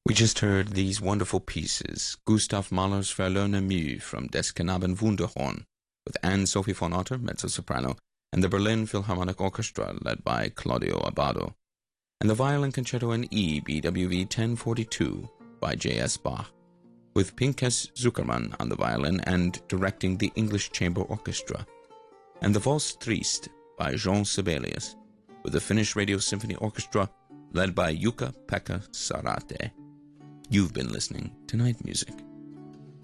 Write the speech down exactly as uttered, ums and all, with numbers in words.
We just heard these wonderful pieces, Gustav Mahler's Verlorene Mühe from Des Knaben Wunderhorn, with Anne-Sophie von Otter, mezzo-soprano, and the Berlin Philharmonic Orchestra, led by Claudio Abbado, and the Violin Concerto in E, B W V ten forty-two, by J S Bach, with Pinchas Zuckerman on the violin and directing the English Chamber Orchestra, and the Valse Triste by Jean Sibelius, with the Finnish Radio Symphony Orchestra, led by Jukka-Pekka Sarate. You've been listening to Night Music.